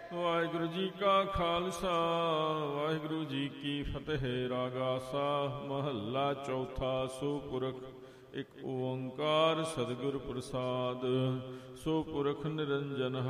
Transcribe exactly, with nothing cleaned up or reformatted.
ਵਾਹਿਗੁਰੂ ਜੀ ਕਾ ਖਾਲਸਾ ਵਾਹਿਗੁਰੂ ਜੀ ਕੀ ਫਤਿਹ। ਰਾਗਾਸਾ ਮਹੱਲਾ ਚੌਥਾ। ਸੋ ਪੁਰਖ ਇੱਕ ਓੰਕਾਰ ਸਤਿਗੁਰ ਪ੍ਰਸਾਦ। ਸੋ ਪੁਰਖ ਨਿਰੰਜਨ